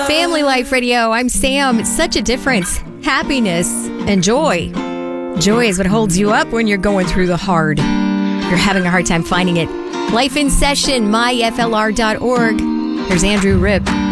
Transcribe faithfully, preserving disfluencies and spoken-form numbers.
Family Life Radio. I'm Sam. It's such a difference. Happiness and joy. Joy is what holds you up when you're going through the hard. You're having a hard time finding it. Life in Session, my F L R dot org. There's Andrew Ripp.